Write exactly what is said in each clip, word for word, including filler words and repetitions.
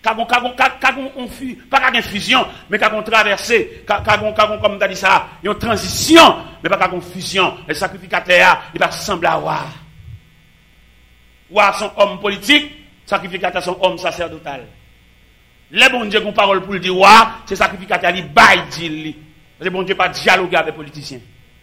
Kagon, kagon, kagon, on fuit, pas kagon fusion, mais kagon traversée, kagon, kagon, comme t'as dit ça, une transition, mais pas kagon fusion. Les sacrificateurs, ils va sembler à voir. Voir son homme politique, sacrificateur son homme sacerdotal. Les bon Dieu qui ont parole pour le dire, ouais, c'est sacrificateur, il baille, dit, parce que bon Dieu pas dialoguer avec les politiciens.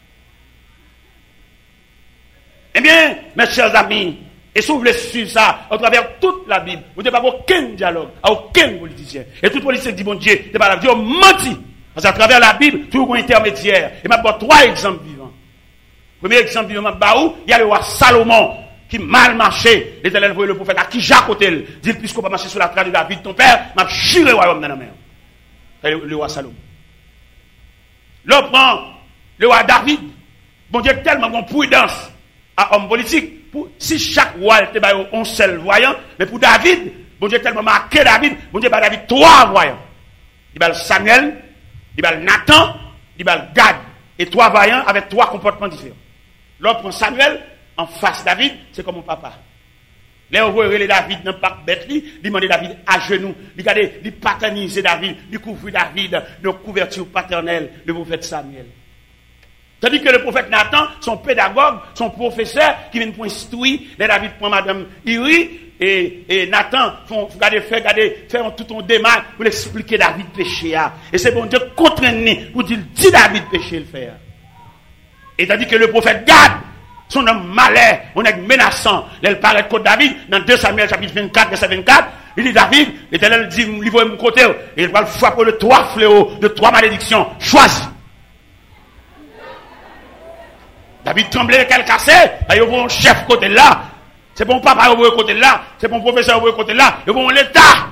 Eh bien, mes chers amis, et si vous voulez suivre ça, à travers toute la Bible, vous n'avez pas aucun dialogue, à aucun politicien. Et tout politicien dit, bon Dieu, c'est pas la Dieu menti. Parce qu'à travers la Bible, tout un intermédiaire. Et m'a donné trois exemples vivants. Premier exemple vivant, il y a le roi Salomon, qui mal marché. L'Éternel voyait le prophète à qui Jacques Otel. Dit, puisqu'on va marcher sur la trace de David, ton père, m'a chiré le royaume dans la mer. C'est le, le roi Salomon. L'autre prend le roi David. Bon Dieu, tellement bon prudence à homme politique. Pour, si chaque roi était un seul voyant, mais pour David, bon Dieu tellement marqué David, bon Dieu, David trois voyants. Il y a Samuel, il y a Nathan, il y a Gad. Et trois voyants avec trois comportements différents. L'autre prend Samuel, en face David, c'est comme mon papa. Là, on voit les David dans le parc bête, il demande David à genoux, il regarde, il paternise David, il couvre David de couverture paternelle, le prophète Samuel. Tandis que le prophète Nathan, son pédagogue, son professeur, qui vient pour instruire, les David prend madame Iri, et, et Nathan, font, regardez, faire, regardez, faire tout un démarche pour expliquer David péché. Et c'est bon Dieu contraint pour dire, dis David péché le faire. Et tandis que le prophète Gad, son homme malin, on est menaçant, il paraît contre David, dans deux Samuel chapitre vingt-quatre, verset vingt-quatre, il dit David, l'Éternel dit, livre mon côté, et il va le frapper de trois fléaux, de trois malédictions, choisis. David tremblait, qu'elle cassait, il y a un chef côté là, c'est bon papa au côté là, c'est bon professeur au côté là, il y a bon l'État.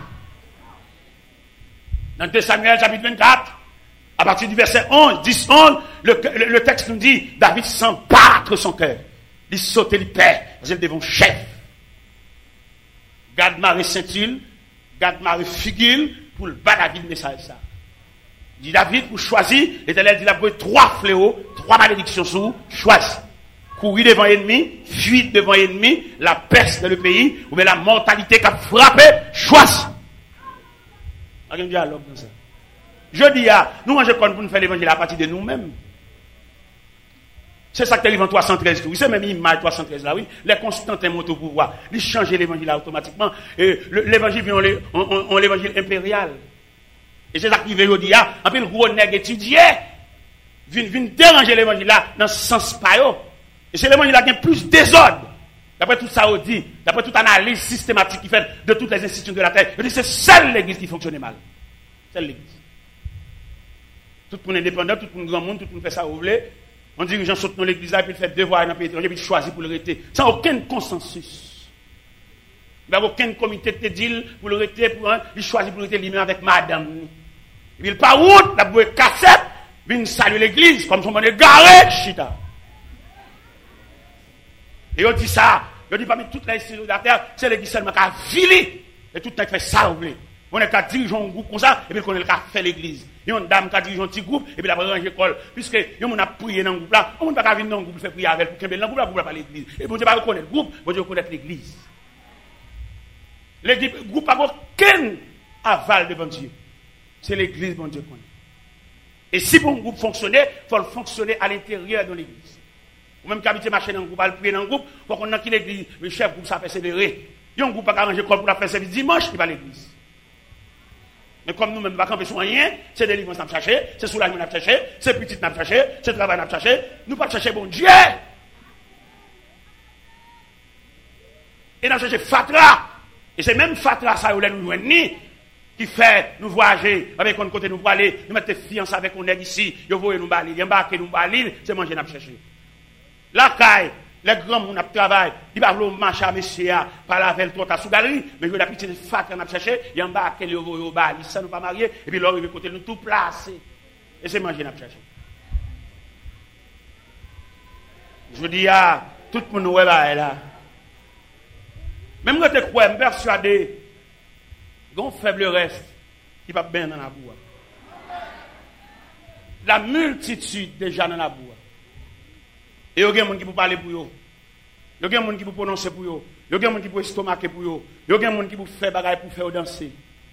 Dans deux Samuel chapitre vingt-quatre, à partir du verset onze, dix, onze, le, le, le texte nous dit, David sent battre son cœur. Il saute, il perd, parce qu'il devant chef. Garde Marie Saint-Il, garde Marie Figil, pour le bas David message ça. Il dit David, pour choisir, l'Éternel dit, il a pris trois fléaux, trois malédictions sous, choisis. Courir devant l'ennemi, fuir devant l'ennemi, la peste dans le pays, ou bien la mortalité qui a frappé, choisis. Il y a un dialogue dans ça. Je dis, ah, nous, on pour nous faire l'évangile à partir de nous-mêmes. C'est ça que l'évangile trois cent treize, oui, c'est même l'image trois cent treize là, oui. Les Constantins montent au pouvoir. Ils changent l'évangile là automatiquement. Et l'évangile vient, on, on, on l'évangile impérial. Et c'est ça qui veut dire, ah, un peu le gros nègre étudié, vient, vient déranger l'évangile là, dans ce sens pas. Et c'est l'évangile là qui a plus désordre. D'après tout ça, on dit, d'après toute analyse systématique qui fait de toutes les institutions de la terre, on dit c'est seule l'église qui fonctionne mal. Seule l'église. Tout le monde indépendant, tout le monde grand monde, tout le monde fait ça, vous voulez. On dit que les gens sautent dans l'église là, puis ils font devoir dans le pays étranger, puis ils choisissent pour le rester. Sans aucun consensus. Il n'y a aucun comité de deal pour le rester, pour un, il choisit pour le rester lui-même avec madame. Et puis il part route, la bouée cassette, vient saluer l'église, comme son monde est garé, chita. Et on dit ça, on dit parmi toutes les institutions de la terre, c'est l'église seulement qui a filé, et tout le monde fait ça, vous voulez. On est qu'à diriger un groupe comme ça, et puis on est qu'à faire l'église. Il y a une dame qui a dirigé un petit groupe, et puis la première l'école. Puisque, on a prié dans le groupe là, on ne peut pas venir dans le groupe, faire prier avec, pour qu'il y ait dans le groupe là, pour pas l'église. Et bon Dieu va reconnaître le groupe, bon Dieu reconnaître l'église. Le groupe n'a aucun aval devant Dieu. C'est l'église, bon Dieu connaît. Et si bon groupe fonctionnait, il faut le fonctionner à l'intérieur de l'église. Ou même qu'habiter marcher dans le groupe, à le prier dans le groupe, il faut qu'on ait qui l'église, le chef groupe, ça persévérer. Il y a un groupe qui a arrangé pour la faire service dimanche, il va à l'église. Mais comme nous-mêmes, nous ne camper sur rien, c'est des livres qu'on a cherché, c'est soulagement qu'on a cherché, c'est petit qu'on a cherché, c'est travail qu'on a cherché, nous pas chercher bon Dieu. Et nous chercher Fatra. Et c'est même Fatra, ça, où nous nous qui fait nous voyager avec un côté nous pour aller, nous mettre fiancés avec un nègre ici, nous voyons nous balir, nous embarquer nous balir, c'est manger nous chercher. La caille, les grands gens qui travaillent, ils ne peuvent pas marcher à monsieur, par la veille, tout à sous galerie, mais je vais la petite fat qu'on a cherché, ils embarquent les euros au bal, ils ne sont pas mariés, et puis là, ils vont côté nous tout placer. Et c'est manger nous chercher. Je dis à tout le monde est là. Même quand tu crois, je suis persuadé, il y a un faible reste qui va bien dans la boue. La multitude déjà dans la boue. Et il y a des gens qui peuvent parler pour eux. Il y a des gens qui peuvent prononcer pour eux. Il y a des gens qui peuvent estomaquer pour eux. Il y a des gens qui peuvent faire des choses pour faire danser.